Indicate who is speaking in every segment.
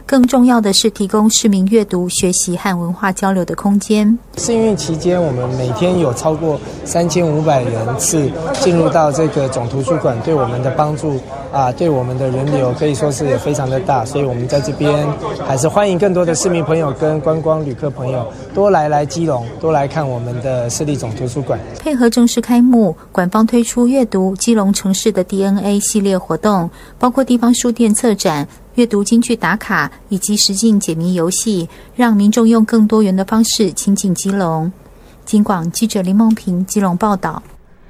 Speaker 1: 更重要的是提供市民阅读、学习和文化交流的空间。
Speaker 2: 试运期间，我们每天有超过3500人次进入到这个总图书馆，对我们的帮助对我们的人流可以说是也非常的大，所以我们在这边还是欢迎更多的市民朋友跟观光旅客朋友多来基隆，多来看我们的市立总图书馆。
Speaker 1: 配合正式开幕，馆方推出阅读基隆城市的 DNA 系列活动，包括地方书店策展、阅读金句打卡以及实境解谜游戏，让民众用更多元的方式亲近基隆。警广记者林梦平基隆报道。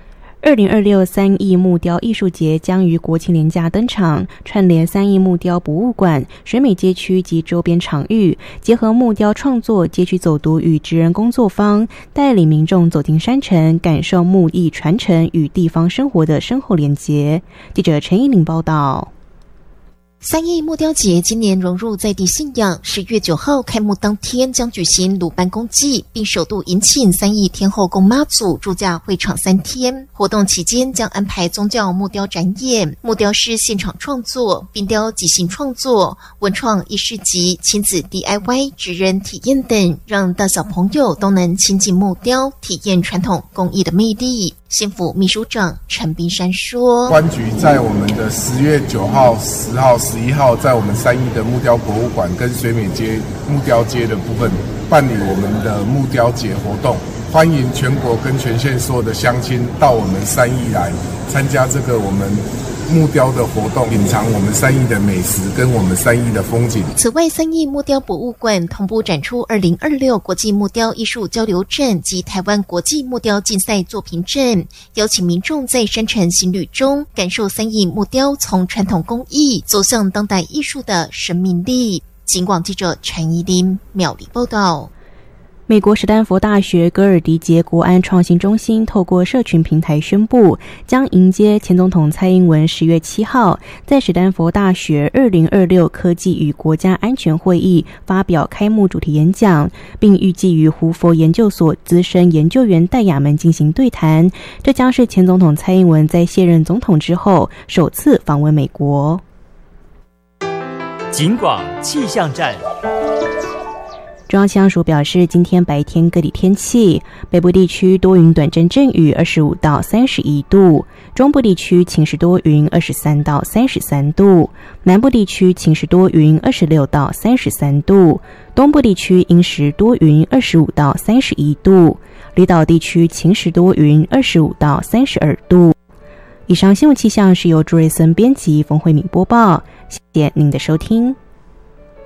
Speaker 3: 2026三义木雕艺术节将于国庆连假登场，串联三义木雕博物馆、水美街区及周边场域，结合木雕创作、街区走读与职人工作坊，带领民众走进山城，感受木艺传承与地方生活的深厚连结。记者陈依玲报道。
Speaker 4: 三义木雕节今年融入在地信仰，10月9号开幕当天将举行鲁班公祭，并首度迎请三义天后宫妈祖驻驾会场3天。活动期间将安排宗教木雕展演、木雕师现场创作、冰雕即兴创作、文创艺市集、亲子 DIY 职人体验等，让大小朋友都能亲近木雕，体验传统工艺的魅力。县府秘书长陈彬山说，
Speaker 5: 观局在我们的10月9号、10号、11号，在我们三义的木雕博物馆跟水美街木雕街的部分办理我们的木雕节活动，欢迎全国跟全县所有的乡亲到我们三义来参加这个我们木雕的活动，品尝我们三义的美食跟我们三义的风景。
Speaker 4: 此外，三义木雕博物馆同步展出2026国际木雕艺术交流展及台湾国际木雕竞赛作品展，邀请民众在山城行旅中感受三义木雕从传统工艺走向当代艺术的生命力。警广记者陈怡琳苗栗报道。
Speaker 3: 美国史丹佛大学戈尔迪杰国安创新中心透过社群平台宣布，将迎接前总统蔡英文10月7号在史丹佛大学2026科技与国家安全会议发表开幕主题演讲，并预计与胡佛研究所资深研究员戴雅门进行对谈。这将是前总统蔡英文在卸任总统之后首次访问美国。
Speaker 6: 警广气象站。
Speaker 3: 中央气象署表示，今天白天各地天气，北部地区多云短阵阵雨25到31度，中部地区晴时多云23到33度，南部地区晴时多云26到33度，东部地区阴时多云25到31度，离岛地区晴时多云25到32度。以上新闻气象是由朱瑞森编辑，冯慧敏播报，谢谢您的收听。